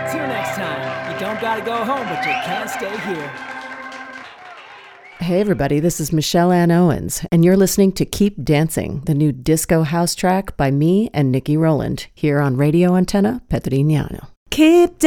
Till next time, you don't gotta go home, but you can stay here. Hey everybody, this is Michelle Ann Owens, and you're listening to Keep Dancing, the new disco house track by me and Nikki Rowland, here on Radio Antenna Petrignano. Keep